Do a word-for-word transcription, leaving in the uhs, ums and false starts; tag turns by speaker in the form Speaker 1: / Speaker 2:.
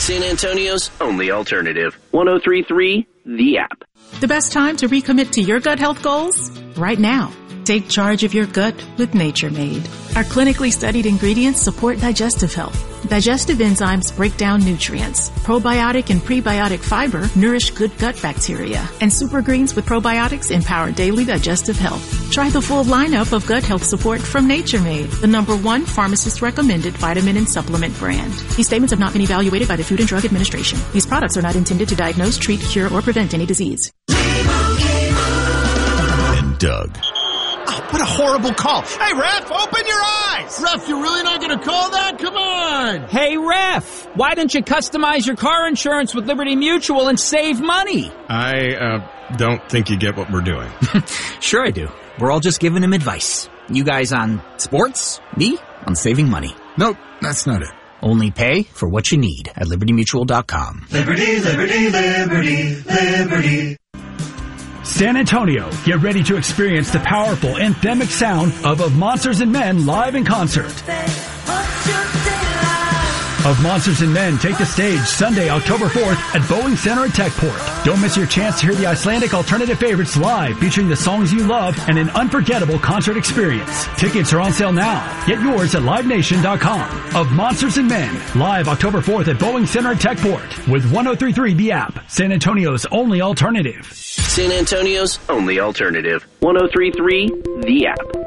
Speaker 1: San Antonio's only alternative. one oh three point three The App.
Speaker 2: The best time to recommit to your gut health goals? Right now. Take charge of your gut with Nature Made. Our clinically studied ingredients support digestive health. Digestive enzymes break down nutrients. Probiotic and prebiotic fiber nourish good gut bacteria. And super greens with probiotics empower daily digestive health. Try the full lineup of gut health support from Nature Made, the number one pharmacist recommended vitamin and supplement brand. These statements have not been evaluated by the Food and Drug Administration. These products are not intended to diagnose, treat, cure, or prevent any disease.
Speaker 3: And Doug.
Speaker 4: What a horrible call. Hey, Ref, open your eyes. Ref, you're really not going to call that? Come on.
Speaker 5: Hey, Ref, why don't you customize your car insurance with Liberty Mutual and save money?
Speaker 6: I uh, don't think you get what we're doing.
Speaker 5: Sure I do. We're all just giving him advice. You guys on sports, me on saving money.
Speaker 4: Nope, that's not it.
Speaker 5: Only pay for what you need at liberty mutual dot com.
Speaker 7: Liberty, liberty, liberty, liberty.
Speaker 8: San Antonio, get ready to experience the powerful anthemic sound of Of Monsters and Men live in concert. Of Monsters and Men take the stage Sunday, October fourth at Boeing Center at Techport. Don't miss your chance to hear the Icelandic alternative favorites live, featuring the songs you love and an unforgettable concert experience. Tickets are on sale now. Get yours at live nation dot com. Of Monsters and Men, live October fourth at Boeing Center at Techport with one oh three point three The App, San Antonio's only alternative.
Speaker 1: San Antonio's only alternative. one oh three point three The App.